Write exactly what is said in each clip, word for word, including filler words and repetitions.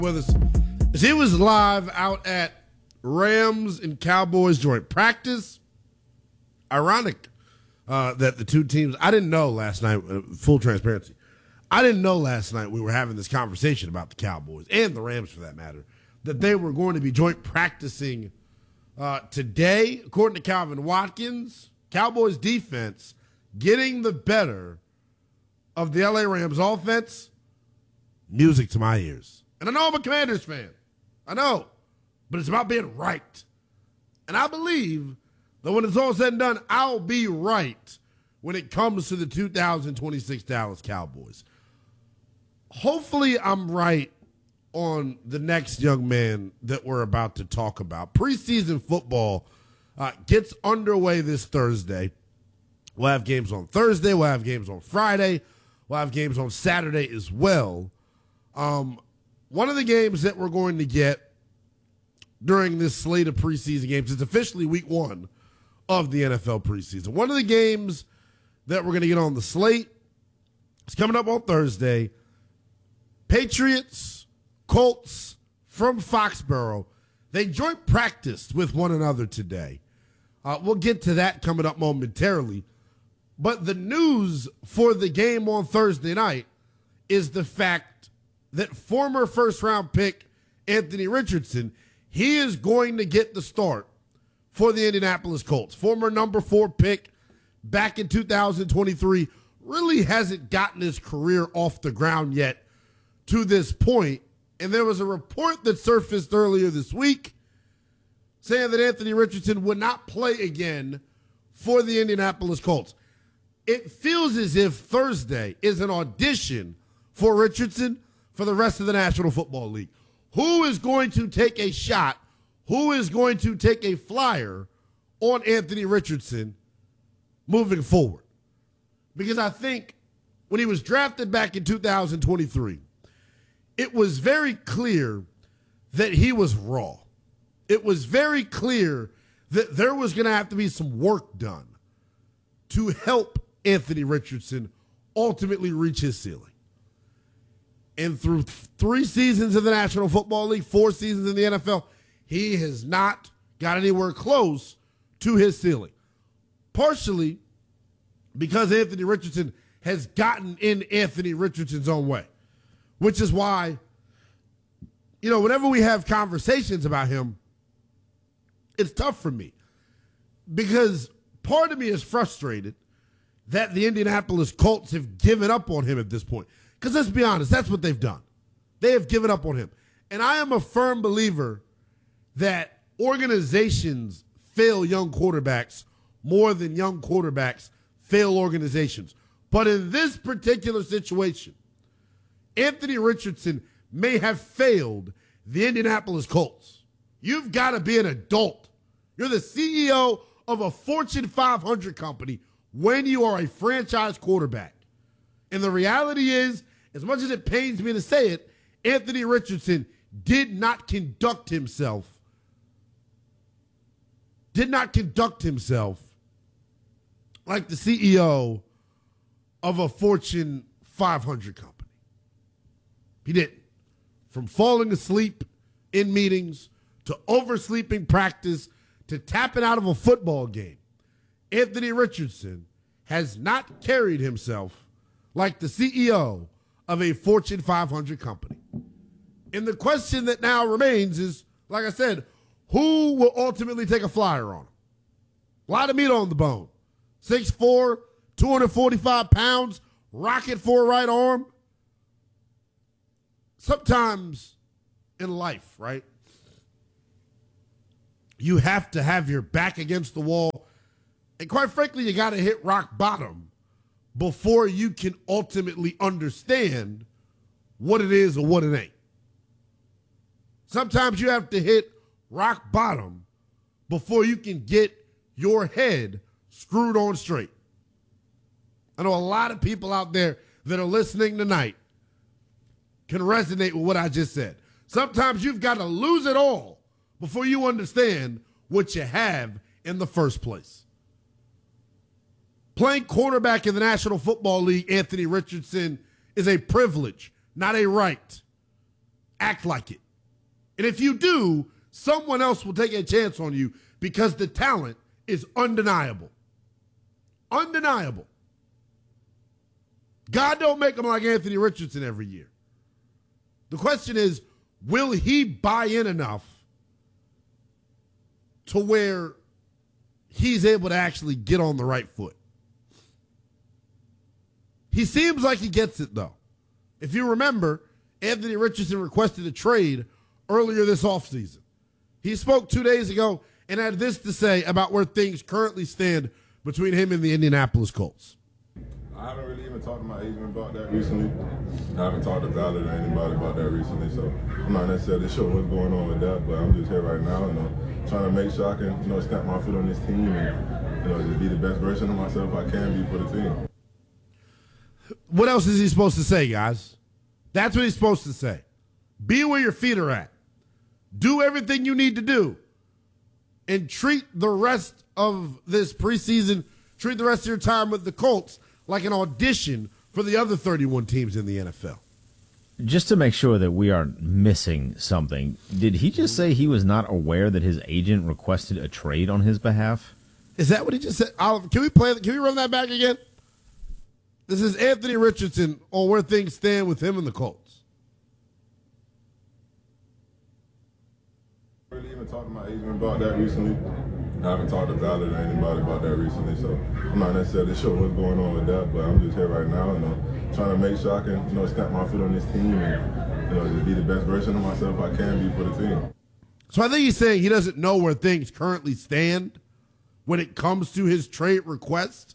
with us. He was live out at Rams and Cowboys joint practice. Ironic uh, that the two teams, I didn't know last night, uh, full transparency, I didn't know last night we were having this conversation about the Cowboys and the Rams for that matter, that they were going to be joint practicing uh, today, according to Calvin Watkins. Cowboys defense getting the better of the L A Rams offense. Music to my ears. And I know I'm a Commanders fan. I know. But it's about being right. And I believe that when it's all said and done, I'll be right when it comes to the two thousand twenty-six Dallas Cowboys. Hopefully I'm right on the next young man that we're about to talk about. Preseason football uh, gets underway this Thursday. We'll have games on Thursday. We'll have games on Friday. We'll have games on Saturday as well. Um, one of the games that we're going to get during this slate of preseason games, it's officially week one of the N F L preseason. One of the games that we're going to get on the slate is coming up on Thursday. Patriots, Colts from Foxborough. They joint practiced with one another today. Uh, we'll get to that coming up momentarily. But the news for the game on Thursday night is the fact that former first-round pick Anthony Richardson, he is going to get the start for the Indianapolis Colts. Former number four pick back in two thousand twenty-three, really hasn't gotten his career off the ground yet to this point. And there was a report that surfaced earlier this week saying that Anthony Richardson would not play again for the Indianapolis Colts. It feels as if Thursday is an audition for Richardson for the rest of the National Football League. Who is going to take a shot? Who is going to take a flyer on Anthony Richardson moving forward? Because I think when he was drafted back in two thousand twenty-three, it was very clear that he was raw. It was very clear that there was going to have to be some work done to help Anthony Richardson ultimately reach his ceiling. And through th- three seasons in the National Football League, four seasons in the N F L, he has not got anywhere close to his ceiling. Partially because Anthony Richardson has gotten in Anthony Richardson's own way, which is why, you know, whenever we have conversations about him, it's tough for me because part of me is frustrated that the Indianapolis Colts have given up on him at this point. Because let's be honest, that's what they've done. They have given up on him. And I am a firm believer that organizations fail young quarterbacks more than young quarterbacks fail organizations. But in this particular situation, Anthony Richardson may have failed the Indianapolis Colts. You've got to be an adult. You're the C E O of a Fortune five hundred company when you are a franchise quarterback. And the reality is, as much as it pains me to say it, Anthony Richardson did not conduct himself, did not conduct himself like the C E O of a Fortune five hundred company. He didn't. From falling asleep in meetings to oversleeping practice to tapping out of a football game, Anthony Richardson has not carried himself like the C E O of a Fortune five hundred company. And the question that now remains is, like I said, who will ultimately take a flyer on him? A lot of meat on the bone. six foot four, two hundred forty-five pounds, rocket for a right arm. Sometimes in life, right, you have to have your back against the wall. And quite frankly, you got to hit rock bottom before you can ultimately understand what it is or what it ain't. Sometimes you have to hit rock bottom before you can get your head screwed on straight. I know a lot of people out there that are listening tonight can resonate with what I just said. Sometimes you've got to lose it all before you understand what you have in the first place. Playing quarterback in the National Football League, Anthony Richardson, is a privilege, not a right. act like it. And if you do, someone else will take a chance on you because the talent is undeniable. Undeniable. God don't make them like Anthony Richardson every year. The question is, will he buy in enough to where he's able to actually get on the right foot? He seems like he gets it, though. If you remember, Anthony Richardson requested a trade earlier this offseason. He spoke two days ago and had this to say about where things currently stand between him and the Indianapolis Colts. I haven't really even talked to my agent about that recently. I haven't talked to Ballard or anybody about that recently, so I'm not necessarily sure what's going on with that, but I'm just here right now, you know, trying to make sure I can, you know, stamp my foot on this team and, you know, just be the best version of myself I can be for the team. What else is he supposed to say, guys? That's what he's supposed to say. Be where your feet are at. Do everything you need to do. And treat the rest of this preseason, treat the rest of your time with the Colts like an audition for the other thirty-one teams in the N F L. Just to make sure that we aren't missing something, did he just say he was not aware that his agent requested a trade on his behalf? Is that what he just said? Oliver, can we play? Can we run that back again? This is Anthony Richardson on where things stand with him and the Colts. I haven't really even talked to my agent about that recently. I haven't talked to Ballard or anybody about that recently, so I'm not necessarily sure what's going on with that, but I'm just here right now, you know, trying to make sure I can, you know, stamp my foot on this team and, you know, just be the best version of myself I can be for the team. So I think he's saying he doesn't know where things currently stand when it comes to his trade request.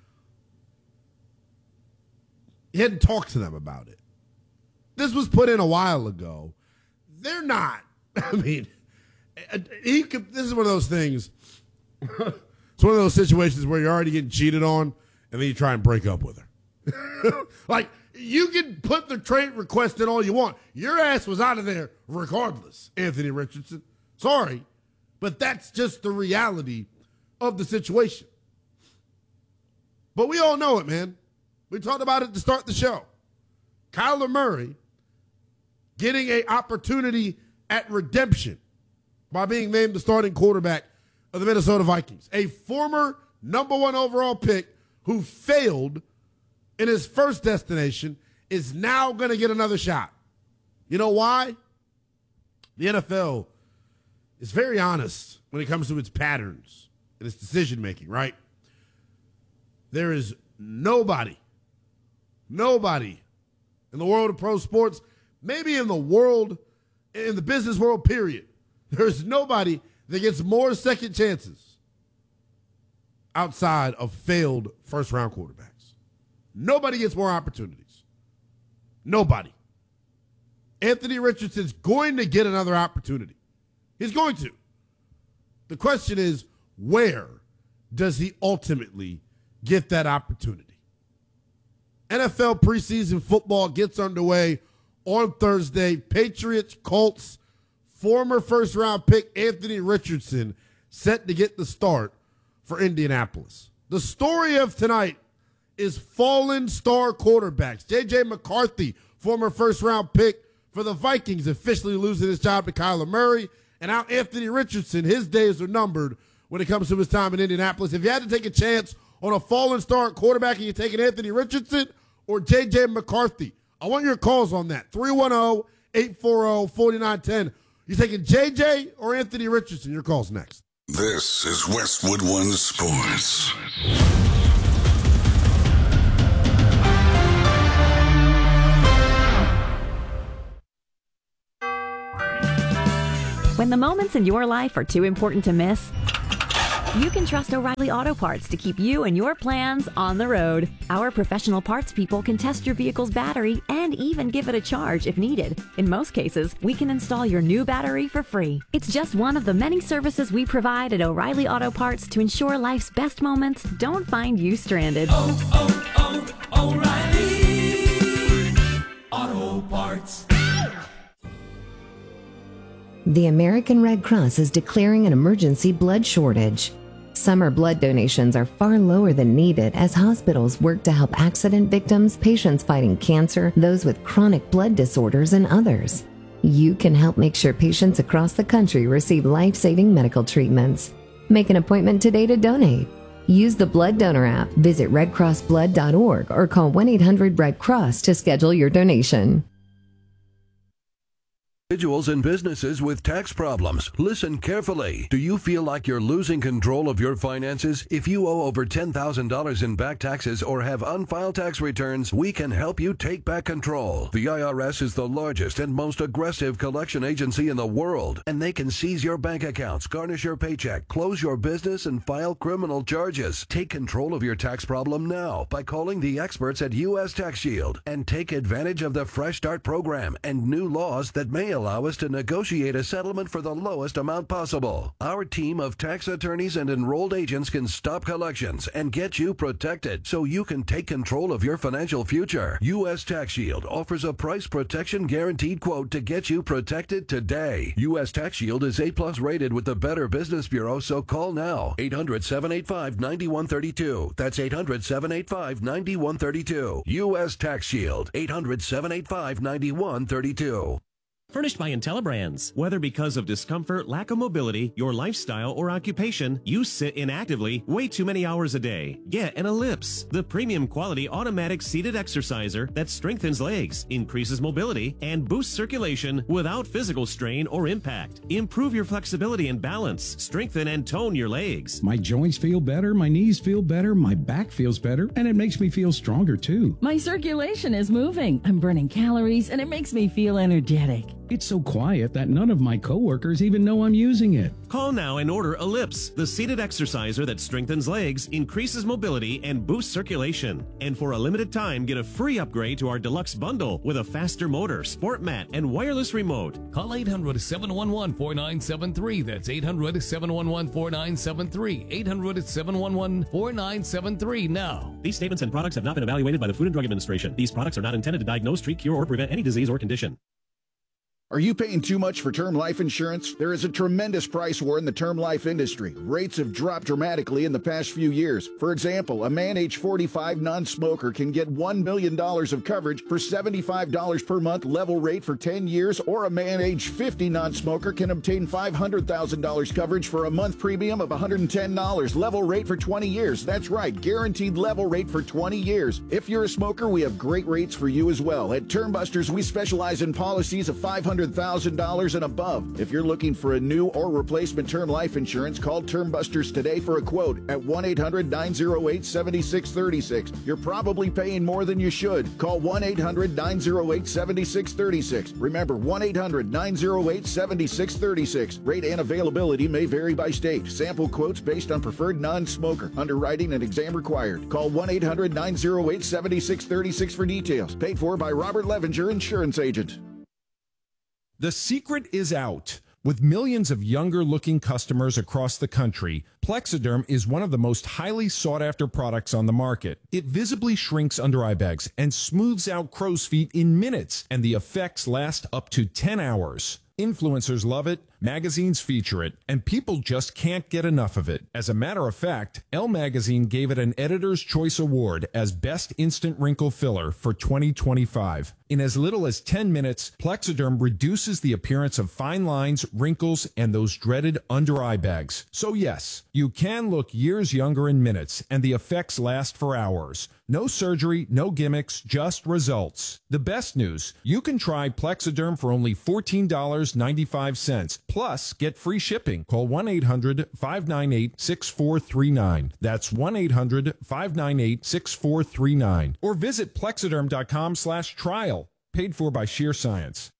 He hadn't talked to them about it. This was put in a while ago. They're not. I mean, he could, this is one of those things. It's one of those situations where you're already getting cheated on, and then you try and break up with her. Like, you can put the trade request in all you want. Your ass was out of there regardless, Anthony Richardson. Sorry, but that's just the reality of the situation. But we all know it, man. We talked about it to start the show. Kyler Murray getting an opportunity at redemption by being named the starting quarterback of the Minnesota Vikings. A former number one overall pick who failed in his first destination is now going to get another shot. You know why? The N F L is very honest when it comes to its patterns and its decision-making, right? There is nobody, nobody in the world of pro sports, maybe in the world, in the business world, period, there's nobody that gets more second chances outside of failed first-round quarterbacks. Nobody gets more opportunities. Nobody. Anthony Richardson's going to get another opportunity. He's going to. The question is, where does he ultimately get that opportunity? N F L preseason football gets underway on Thursday. Patriots, Colts, former first-round pick Anthony Richardson set to get the start for Indianapolis. The story of tonight is fallen star quarterbacks. J J McCarthy, former first-round pick for the Vikings, officially losing his job to Kyler Murray. And now Anthony Richardson, his days are numbered when it comes to his time in Indianapolis. If you had to take a chance on a fallen star quarterback, and you're taking Anthony Richardson or J J McCarthy, I want your calls on that. three one zero, eight four zero, four nine one zero. You taking J J or Anthony Richardson? Your call's next. This is Westwood One Sports. When the moments in your life are too important to miss, you can trust O'Reilly Auto Parts to keep you and your plans on the road. Our professional parts people can test your vehicle's battery and even give it a charge if needed. In most cases, we can install your new battery for free. It's just one of the many services we provide at O'Reilly Auto Parts to ensure life's best moments don't find you stranded. Oh, oh, oh, O'Reilly Auto Parts. The American Red Cross is declaring an emergency blood shortage. Summer blood donations are far lower than needed as hospitals work to help accident victims, patients fighting cancer, those with chronic blood disorders, and others. You can help make sure patients across the country receive life-saving medical treatments. Make an appointment today to donate. Use the Blood Donor app, visit red cross blood dot org, or call one eight hundred red cross to schedule your donation. Individuals and businesses with tax problems, listen carefully. Do you feel like you're losing control of your finances? If you owe over ten thousand dollars in back taxes or have unfiled tax returns, we can help you take back control. The I R S is the largest and most aggressive collection agency in the world, and they can seize your bank accounts, garnish your paycheck, close your business, and file criminal charges. Take control of your tax problem now by calling the experts at U S Tax Shield and take advantage of the Fresh Start program and new laws that may allow us to negotiate a settlement for the lowest amount possible. Our team of tax attorneys and enrolled agents can stop collections and get you protected so you can take control of your financial future. U S Tax Shield offers a price protection guaranteed quote to get you protected today. U S Tax Shield is A plus rated with the Better Business Bureau, so call now. eight hundred, seven eight five, nine one three two. That's eight hundred, seven eight five, nine one three two. U S Tax Shield. eight hundred, seven eight five, nine one three two. Furnished by IntelliBrands. Whether because of discomfort, lack of mobility, your lifestyle, or occupation, you sit inactively way too many hours a day. Get an Ellipse, the premium quality automatic seated exerciser that strengthens legs, increases mobility, and boosts circulation without physical strain or impact. Improve your flexibility and balance, strengthen and tone your legs. My joints feel better, my knees feel better, my back feels better, and it makes me feel stronger too. My circulation is moving. I'm burning calories, and it makes me feel energetic. It's so quiet that none of my coworkers even know I'm using it. Call now and order Ellipse, the seated exerciser that strengthens legs, increases mobility, and boosts circulation. And for a limited time, get a free upgrade to our deluxe bundle with a faster motor, sport mat, and wireless remote. Call eight hundred, seven one one, four nine seven three. That's eight hundred, seven one one, four nine seven three. eight hundred, seven one one, four nine seven three now. These statements and products have not been evaluated by the Food and Drug Administration. These products are not intended to diagnose, treat, cure, or prevent any disease or condition. Are you paying too much for term life insurance? There is a tremendous price war in the term life industry. Rates have dropped dramatically in the past few years. For example, a man age forty-five non-smoker can get one million dollars of coverage for seventy-five dollars per month level rate for ten years, or a man age fifty non-smoker can obtain five hundred thousand dollars coverage for a month premium of one hundred ten dollars level rate for twenty years. That's right, guaranteed level rate for twenty years. If you're a smoker, we have great rates for you as well. At Term Busters, we specialize in policies of five hundred thousand dollars and above. If you're looking for a new or replacement term life insurance, call Term Busters today for a quote at one eight hundred, nine oh eight, seven six three six. You're probably paying more than you should. Call one eight hundred, nine oh eight, seven six three six. Remember, one eight hundred, nine oh eight, seven six three six. Rate and availability may vary by state. Sample quotes based on preferred non-smoker. Underwriting and exam required. Call one eight hundred, nine oh eight, seven six three six for details. Paid for by Robert Levenger, insurance agent. The secret is out. With millions of younger-looking customers across the country, Plexiderm is one of the most highly sought-after products on the market. It visibly shrinks under-eye bags and smooths out crow's feet in minutes, and the effects last up to ten hours. Influencers love it, magazines feature it, and people just can't get enough of it. As a matter of fact, Elle Magazine gave it an Editor's Choice Award as Best Instant Wrinkle Filler for twenty twenty-five. In as little as ten minutes, Plexiderm reduces the appearance of fine lines, wrinkles, and those dreaded under-eye bags. So yes, you can look years younger in minutes, and the effects last for hours. No surgery, no gimmicks, just results. The best news, you can try Plexiderm for only fourteen dollars and ninety-five cents. Plus, get free shipping. Call one eight hundred, five nine eight, six four three nine. That's one eight hundred, five nine eight, six four three nine. Or visit Plexiderm dot com slash trial. Paid for by Sheer Science.